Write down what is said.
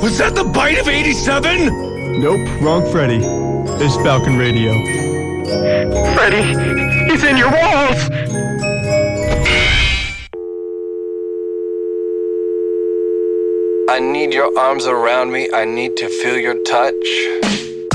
Was that the bite of 87? Nope, wrong Freddy. This is Falcon Radio. Freddy, he's in your walls! I need your arms around me. I need to feel your touch.